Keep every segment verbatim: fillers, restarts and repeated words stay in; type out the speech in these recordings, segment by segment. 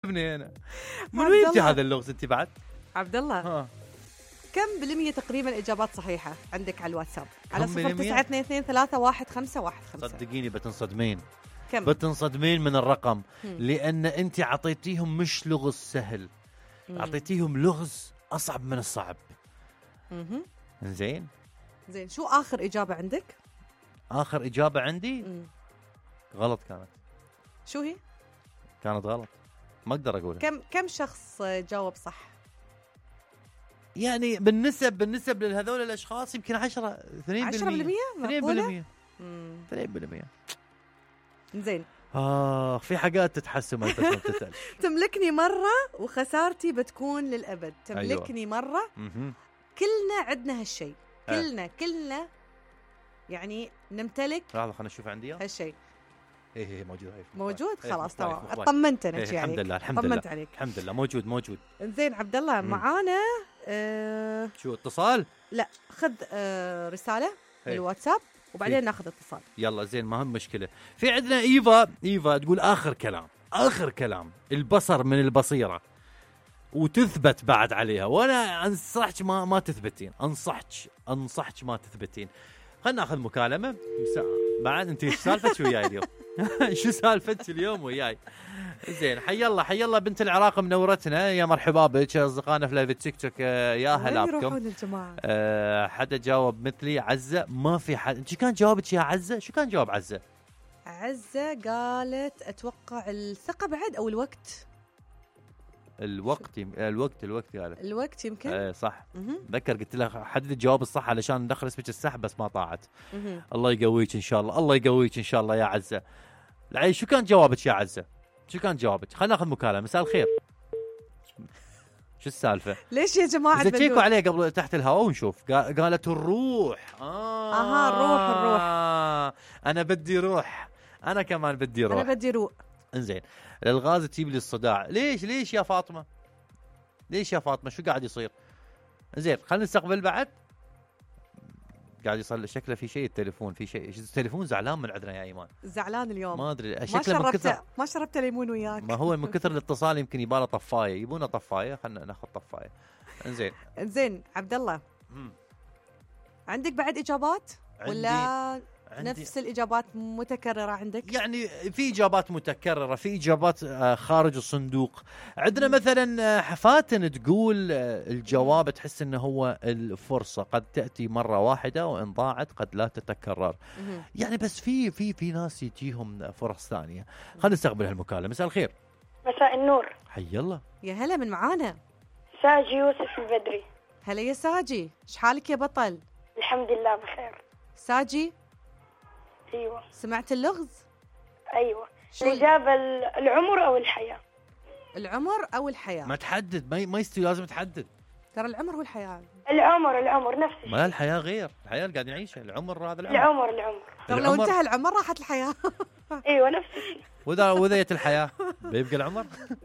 من هنا. من وين يجي هذا اللغز انت بعد؟ عبد الله ها كم بالمية تقريبا إجابات صحيحة عندك على الواتساب على كم صفر بالمية؟ تسعة اثنين اثنين ثلاثة واحد خمسة واحد خمسة؟ صدقيني بتنصدمين. كم؟ بتنصدمين من الرقم. هم. لأن أنت عطيتيهم مش لغز سهل، مم. عطيتيهم لغز أصعب من الصعب. مهم. زين. زين شو آخر إجابة عندك؟ آخر إجابة عندي مم. غلط كانت. شو هي؟ كانت غلط ما أقدر أقولها. كم كم شخص جاوب صح؟ يعني بالنسب بالنسب لهذول الأشخاص يمكن عشرة اثنين عشرة بالمية بالمية اثنين معقولة؟ بالمية مم. اثنين بالمية. زين آه في حاجات تتحسن ما بس ما بتسأل. تملكني مرة وخسارتي بتكون للأبد. تملكني أيوة. مرة مهم. كلنا عندنا هالشيء. آه. كلنا كلنا يعني نمتلك لحظة خلنا نشوف عندي إياه. هالشيء. إيه إيه موجود هاي. موجود إيه، خلاص مختلف، تمام. مختلف. اطمنت انا إيه شي الحمد عليك. لله الحمد لله طمنت عليك. الحمد لله موجود موجود. زين عبد الله مم. معانا آه شو اتصال؟ لا خذ آه رسالة هي. بالواتساب وبعدين هي. ناخذ اتصال. يلا زين ما هم مشكلة. في عندنا إيفا. إيفا تقول آخر كلام آخر كلام البصر من البصيرة وتثبت بعد عليها. وأنا أنصحك ما ما تثبتين. أنصحك أنصحك ما تثبتين. خلنا ناخذ مكالمة. بعد أنت إيش سالفتك وياي اليوم؟ شو سالفتك اليوم وياي؟ زين حي الله حي الله بنت العراق منورتنا. يا مرحبا بك أصدقائنا في لايف تيك توك. يا هلا وين بكم. يروحون الجماعة؟ أه حدا جاوب مثلي عزة. ما في حد. انت كان جاوبك يا عزة؟ شو كان جواب عزة؟ عزة قالت اتوقع الثقة بعد او الوقت. الوقت يم... الوقت الوقت قالت. الوقت يمكن. ايه صح. مهم. ذكر قلت لها حدد الجواب الصح علشان ندخل اسمك السحب بس ما طاعت. مهم. الله يقويك ان شاء الله. الله يقويك ان شاء الله يا عزة. العيش شو كان جوابك يا عزة؟ شو كان جوابك؟ خلينا ناخذ مكالمة. مساء الخير. شو السالفة؟ ليش يا جماعة زين تشيكوا تبدون؟ عليه عليه قبل تحت الهواء ونشوف. قا- قالت الروح. آه أها، الروح، الروح. أنا بدي روح. أنا كمان بدي روح. انا بدي روق. انزين الالغاز تجيب لي الصداع. ليش ليش يا فاطمه؟ ليش يا فاطمه؟ شو قاعد يصير؟ زين خلينا نستقبل بعد. قاعد يصير شكله في شيء. التليفون في شيء. التليفون زعلان من عندنا يا ايمان. زعلان اليوم. ما ادري ما شكله من كثر. شربته ما شربته ليمون وياك. ما هو من كثر الاتصال يمكن يباله طفايه. يبونا طفايه. خلينا ناخذ طفايه. انزين زين عبد الله مم. عندك بعد اجابات عندي- ولا عندي نفس الاجابات متكررة عندك؟ يعني في اجابات متكرره. في اجابات آه، خارج الصندوق. عندنا مثلا آه، فاتن تقول آه، الجواب تحس انه هو الفرصه قد تاتي مره واحده وان ضاعت قد لا تتكرر. مهم. يعني بس في في في ناس يجيهم فرص ثانيه. خلينا نستقبل هالمكالمه. مساء الخير. مساء النور. حي الله. يا هلا من معانا. ساجي يوسف البدري. هلا يا ساجي، ايش حالك يا بطل؟ الحمد لله بخير. ساجي ايوه سمعت اللغز؟ ايوه. شو ال- الإجابة ال- العمر او الحياة. العمر او الحياة؟ ما تحدد. ما ما يستوي. لازم تحدد. ترى العمر هو الحياة. العمر العمر نفس الشيء. ما الحياه غير. الحياه اللي قاعد نعيشها. العمر هذا العمر. العمر العمر ترى لو العمر. انتهى العمر راحت الحياة. ايوه نفس الشيء. واذا وذيت الحياه بيبقى العمر.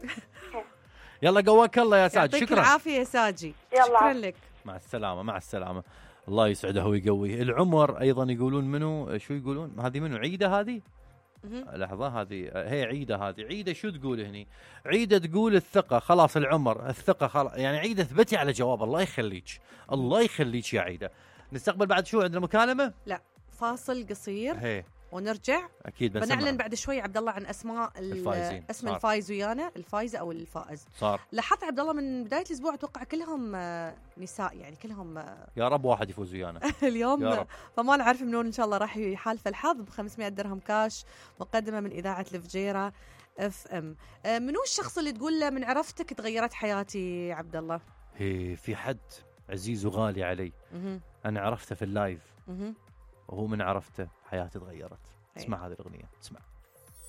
يلا قواك الله يا ساج. يعطيك شكرا. العافية يا ساجي. يلا. شكرا لك. مع السلامة مع السلامة. الله يسعده ويقويه. العمر أيضا يقولون منو. شو يقولون؟ هذه منو؟ عيدة هذه؟ مهم. لحظة هذه هي عيدة. هذه عيدة شو تقول هني؟ عيدة تقول الثقة. خلاص العمر الثقة خلاص. يعني عيدة ثبتي على جواب. الله يخليك. الله يخليك يا عيدة. نستقبل بعد شو عندنا مكالمة؟ لا فاصل قصير هي ونرجع. أكيد بنسمع. بنعلن بعد شوي عبد الله عن اسماء ال- الفائزين. اسم صار. الفايز ويانا، الفايزة او الفائز. صار. لاحظت عبد الله من بداية الاسبوع اتوقع كلهم آه، نساء، يعني كلهم آه، يا رب واحد يفوز ويانا. اليوم. يا رب. فما نعرف منون ان شاء الله راح يحالف الحظ ب خمسمائة درهم كاش مقدمه من اذاعه الفجيره اف ام. آه، منو الشخص اللي تقول له من عرفتك تغيرت حياتي عبد الله؟ هي في حد عزيز وغالي علي. مهم. أنا عرفته في اللايف مهم. وهو من عرفته حياتي تغيرت. أي. اسمع هذه الأغنية. اسمع.